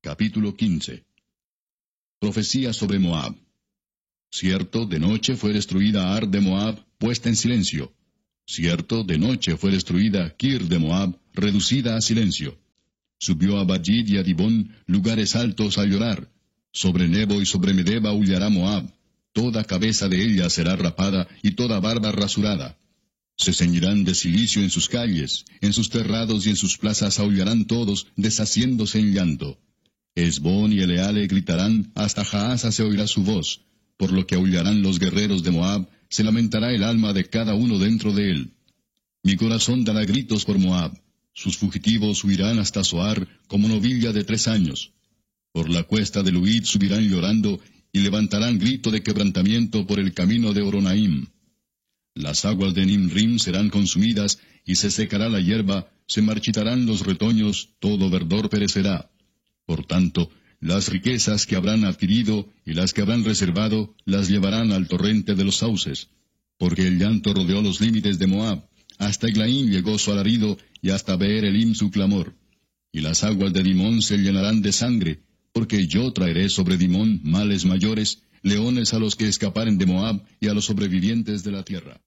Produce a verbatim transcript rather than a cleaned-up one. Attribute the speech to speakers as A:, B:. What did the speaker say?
A: Capítulo quince. Profecía sobre Moab. Cierto, de noche fue destruida Ar de Moab, puesta en silencio. Cierto, de noche fue destruida Kir de Moab, reducida a silencio. Subió a Bajid y a Dibón, lugares altos, a llorar. Sobre Nebo y sobre Medeba aullará Moab. Toda cabeza de ella será rapada, y toda barba rasurada. Se ceñirán de cilicio en sus calles, en sus terrados y en sus plazas aullarán todos, deshaciéndose en llanto. Esbón y Eleale gritarán, hasta Jaasa se oirá su voz. Por lo que aullarán los guerreros de Moab, se lamentará el alma de cada uno dentro de él. Mi corazón dará gritos por Moab. Sus fugitivos huirán hasta Zoar, como novilla de tres años. Por la cuesta de Luid subirán llorando, y levantarán grito de quebrantamiento por el camino de Horonaim. Las aguas de Nimrim serán consumidas, y se secará la hierba, se marchitarán los retoños, todo verdor perecerá. Por tanto, las riquezas que habrán adquirido y las que habrán reservado, las llevarán al torrente de los sauces. Porque el llanto rodeó los límites de Moab, hasta Eglaim llegó su alarido, y hasta Beer Elim su clamor. Y las aguas de Dimón se llenarán de sangre, porque yo traeré sobre Dimón males mayores, leones a los que escaparen de Moab, y a los sobrevivientes de la tierra.